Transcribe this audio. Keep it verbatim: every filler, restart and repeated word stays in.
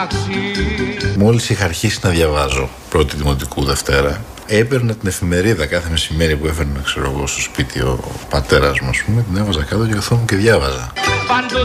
τάξη. Μόλις είχα αρχίσει να διαβάζω πρώτη δημοτικού Δευτέρα, έπαιρνα την εφημερίδα κάθε μεσημέρι που έφερνε, ξέρω εγώ, στο σπίτι ο πατέρας μου, ας πούμε, την έβαζα κάτω και καθόμουν και διάβαζα. Παντού